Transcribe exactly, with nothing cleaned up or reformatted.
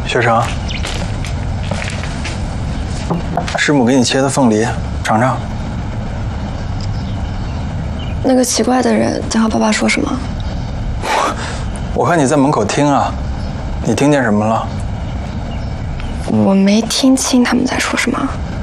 学成，师母给你切的凤梨，尝尝。 那个奇怪的人在和爸爸说什么？ 我看你在门口听啊，你听见什么了？ 我没听清他们在说什么。